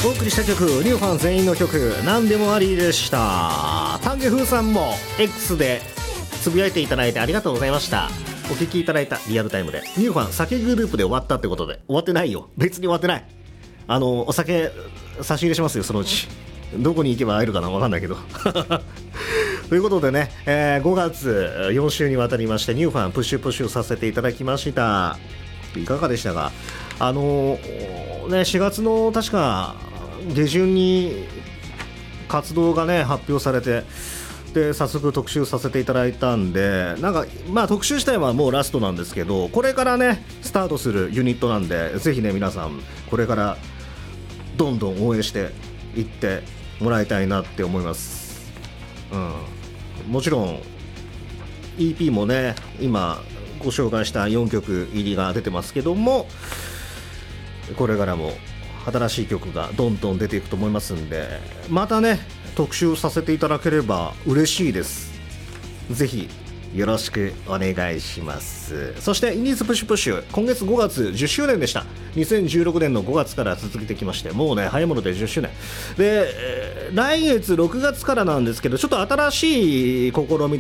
お送りした曲、ニューファン全員の曲、何でもありでした。丹下風さんも X でつぶやいていただいてありがとうございました。お聞きいただいたリアルタイムで、ニューファン酒グループで終わったってことで、終わってないよ、別に終わってない。お酒差し入れしますよ、そのうち。どこに行けば会えるかな、分かんないけどということでね、5月4週にわたりましてニューファンプッシュさせていただきました。いかがでしたか。4月の確か下旬に活動がね発表されて、で早速特集させていただいたんで、なんか特集自体はもうラストなんですけど、これからねスタートするユニットなんで、ぜひね皆さんこれからどんどん応援していってもらいたいなって思います。もちろん EP もね今ご紹介した4曲入りが出てますけども、これからも新しい曲がどんどん出ていくと思いますんで、またね特集させていただければ嬉しいです。ぜひよろしくお願いします。そしてインディーズプッシュ、今月5月10周年でした。2016年の5月から続けてきまして、もうね早いもので10周年で、来月6月からなんですけど、ちょっと新しい試み